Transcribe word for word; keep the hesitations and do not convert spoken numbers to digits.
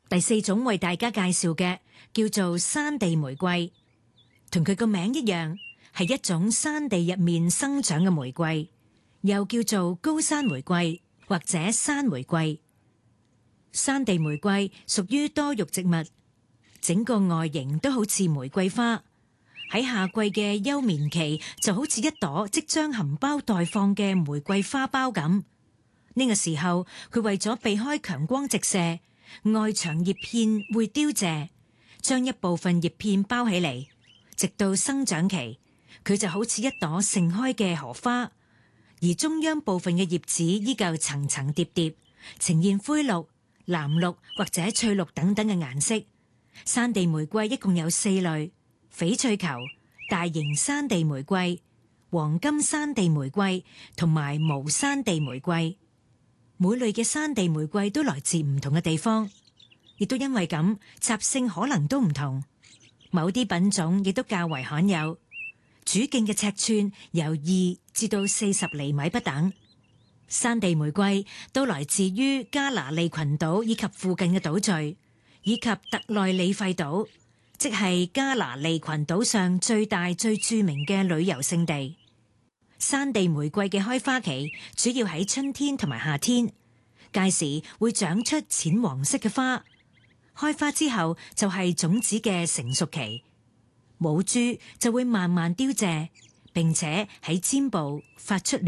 第四種為大家介紹嘅叫做山地玫瑰，同佢個名一樣，係一種山地入面生長嘅玫瑰，又叫做高山玫瑰或者山玫瑰。山地玫瑰屬於多肉植物，整個外形都好似玫瑰花。喺夏季嘅休眠期，就好似一朵即將含苞待放嘅玫瑰花苞咁。呢個時候，佢為咗避開強光直射，外牆葉片會凋謝，將一部分葉片包起嚟，直到生長期，佢就好似一朵盛開嘅荷花。而中央部分嘅葉子依舊層層疊疊，呈現灰綠、藍綠或者翠綠等等嘅顏色。山地玫瑰一共有四類：翡翠球、大型山地玫瑰、黃金山地玫瑰同埋無山地玫瑰。每類嘅山地玫瑰都來自唔同嘅地方，亦都因為咁習性可能都唔同。某啲品種亦都較為罕有，主徑嘅尺寸由二至到四十厘米不等。山地玫瑰都來自於加那利群島以及附近嘅島嶼，以及特內里費島，即係加那利群島上最大最著名嘅旅遊勝地。山地玫瑰嘅開花期主要喺春天同埋夏天，屆時會長出淺黃色嘅花。開花之後就係種子嘅成熟期，母株就會慢慢凋謝，並且喺尖部發出